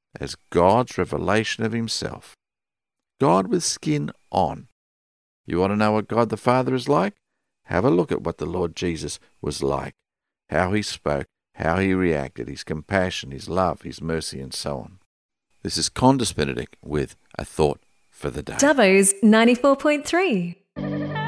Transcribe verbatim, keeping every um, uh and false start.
as God's revelation of himself. God with skin on. You want to know what God the Father is like? Have a look at what the Lord Jesus was like, how he spoke, how he reacted, his compassion, his love, his mercy, and so on. This is Qantas Benedict with a thought for the day. Dubbo's ninety-four point three.